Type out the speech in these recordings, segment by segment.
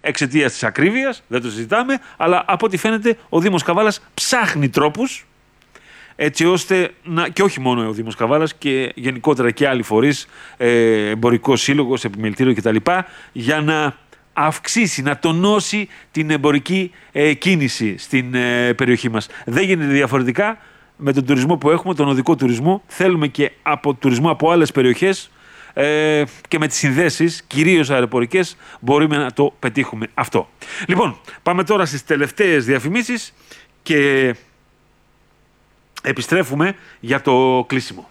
εξαιτίας της ακρίβειας, δεν το συζητάμε, αλλά από ό,τι φαίνεται ο Δήμος Καβάλας ψάχνει τρόπους έτσι ώστε να, και όχι μόνο ο Δήμος Καβάλας και γενικότερα και άλλοι φορείς, εμπορικός σύλλογος, επιμελητήριο κτλ., για να αυξήσει, να τονώσει την εμπορική κίνηση στην περιοχή μας. Δεν γίνεται διαφορετικά με τον τουρισμό που έχουμε, τον οδικό τουρισμό. Θέλουμε και από τουρισμό από άλλες περιοχές και με τις συνδέσεις, κυρίως αεροπορικές, μπορούμε να το πετύχουμε αυτό. Λοιπόν, πάμε τώρα στις τελευταίες διαφημίσεις και επιστρέφουμε για το κλείσιμο.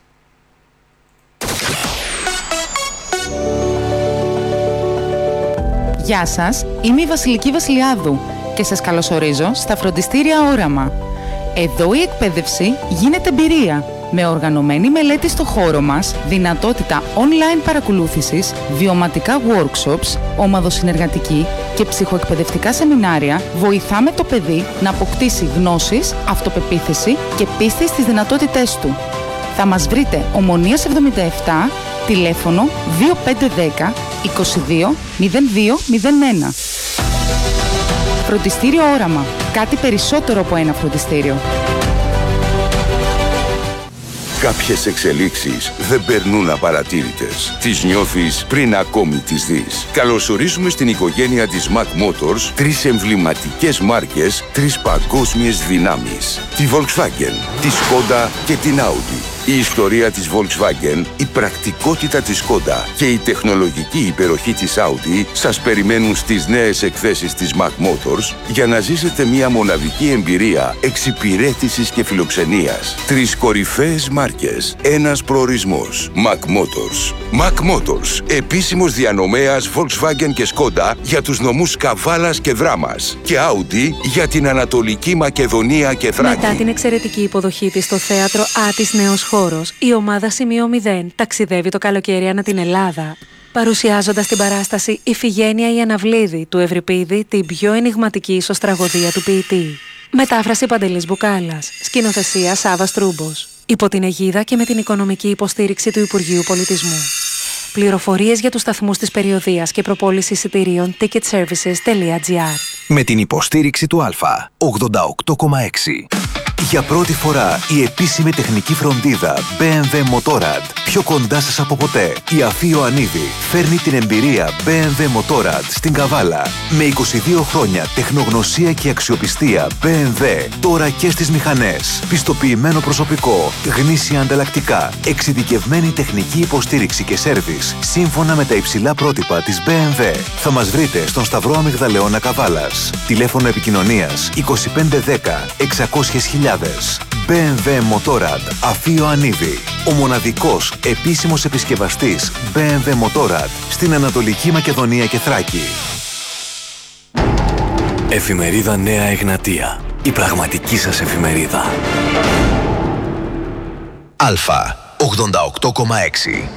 Γεια σας, είμαι η Βασιλική Βασιλιάδου και σας καλωσορίζω στα φροντιστήρια Όραμα. Εδώ η εκπαίδευση γίνεται εμπειρία, με οργανωμένη μελέτη στο χώρο μας, δυνατότητα online παρακολούθησης, βιωματικά workshops, ομαδοσυνεργατική και ψυχοεκπαιδευτικά σεμινάρια, βοηθάμε το παιδί να αποκτήσει γνώσεις, αυτοπεποίθηση και πίστη στις δυνατότητές του. Θα μας βρείτε Ομονίας 77, τηλέφωνο 2510 22 0201. Φροντιστήριο Όραμα. Κάτι περισσότερο από ένα φροντιστήριο. Κάποιες εξελίξεις δεν περνούν απαρατήρητες. Τις νιώθεις πριν ακόμη τις δεις. Καλωσορίζουμε στην οικογένεια της Mac Motors 3 εμβληματικές μάρκες, 3 παγκόσμιες δυνάμεις. Τη Volkswagen, τη Skoda και την Audi. Η ιστορία της Volkswagen, η πρακτικότητα της Skoda και η τεχνολογική υπεροχή της Audi σας περιμένουν στις νέες εκθέσεις της Mac Motors για να ζήσετε μια μοναδική εμπειρία εξυπηρέτησης και φιλοξενίας. 3 κορυφαίες μάρκες, ένας προορισμός. Mac Motors. Mac Motors, επίσημος διανομέας Volkswagen και Skoda για τους νομούς Καβάλας και Δράμας και Audi για την Ανατολική Μακεδονία και Θράκη. Μετά την εξαιρετική υποδοχή της στο θέατρο Άτης Νέος Χώρος, η ομάδα Σημείο 0 ταξιδεύει το καλοκαίρι ανά την Ελλάδα, παρουσιάζοντας την παράσταση «Ιφηγένεια η Αναβλίδη» του Ευρυπίδη, την πιο ενιγματική ισοστραγωδία του ποιητή. Μετάφραση Παντελής Μπουκάλας, σκηνοθεσία Σάββας Τρούμπος, υπό την αιγίδα και με την οικονομική υποστήριξη του Υπουργείου Πολιτισμού. Πληροφορίες για τους σταθμούς της περιοδείας και προπόληση εισιτηρίων ticketservices.gr. Με την υποστήριξη του Α, 88,6. Για πρώτη φορά η επίσημη τεχνική φροντίδα BMW Motorrad πιο κοντά σας από ποτέ. Η Αφή Ιωαννίδη φέρνει την εμπειρία BMW Motorrad στην Καβάλα. Με 22 χρόνια τεχνογνωσία και αξιοπιστία BMW, τώρα και στις μηχανές. Πιστοποιημένο προσωπικό, γνήσια ανταλλακτικά, εξειδικευμένη τεχνική υποστήριξη και σέρβις σύμφωνα με τα υψηλά πρότυπα της BMW. Θα μας βρείτε στον Σταυρό Αμυγδαλεώνα Καβάλας. Τηλέφωνο επικοινωνίας 2510 600.000. BMW Motorrad Αφή Ιωαννίδη. Ο μοναδικός επίσημος επισκευαστής BMW Motorrad στην Ανατολική Μακεδονία και Θράκη. Εφημερίδα Νέα Εγνατία. Η πραγματική σας εφημερίδα. Α, 88,6.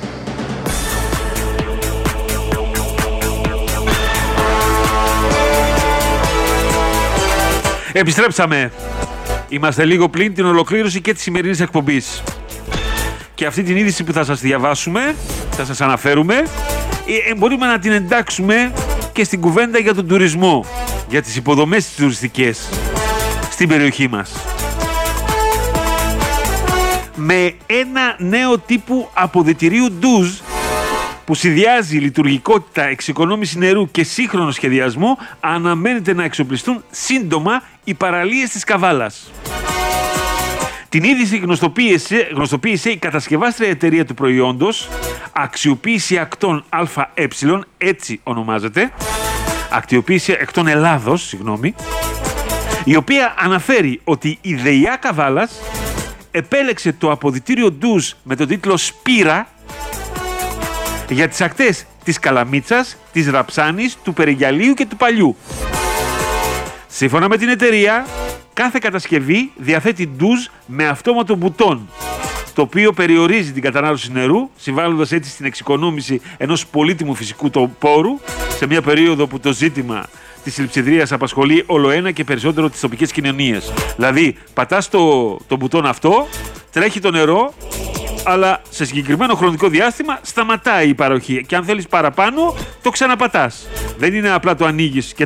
Επιστρέψαμε. Είμαστε λίγο πλην την ολοκλήρωση και της σημερινής εκπομπής. Και αυτή την είδηση που θα σας διαβάσουμε, θα σας αναφέρουμε, μπορούμε να την εντάξουμε και στην κουβέντα για τον τουρισμό, για τις υποδομές τουριστικές στην περιοχή μας. Με ένα νέο τύπου αποδυτηρίου ντουζ που συνδυάζει λειτουργικότητα, εξοικονόμηση νερού και σύγχρονο σχεδιασμό, αναμένεται να εξοπλιστούν σύντομα οι παραλίες της Καβάλας. Την είδηση γνωστοποίησε η κατασκευάστρια εταιρεία του προϊόντος, Αξιοποίηση Ακτών ΑΕ, έτσι ονομάζεται, Αξιοποίηση Ακτών Ελλάδος, η οποία αναφέρει ότι η ΔΕΙΑ Καβάλας επέλεξε το αποδυτήριο ντουζ με τον τίτλο Σπύρα για τις ακτές της Καλαμίτσας, της Ραψάνης, του Περιγιαλίου και του Παλιού. Σύμφωνα με την εταιρεία, κάθε κατασκευή διαθέτει ντουζ με αυτόματο μπουτόν, το οποίο περιορίζει την κατανάλωση νερού, συμβάλλοντας έτσι στην εξοικονόμηση ενός πολύτιμου φυσικού πόρου, σε μια περίοδο που το ζήτημα της λειψιδρίας απασχολεί ολοένα και περισσότερο τις τοπικές κοινωνίες. Δηλαδή, πατάς το μπουτόν αυτό, τρέχει το νερό, αλλά σε συγκεκριμένο χρονικό διάστημα σταματάει η παροχή και αν θέλεις παραπάνω το ξαναπατάς. Δεν είναι απλά το ανοίγεις και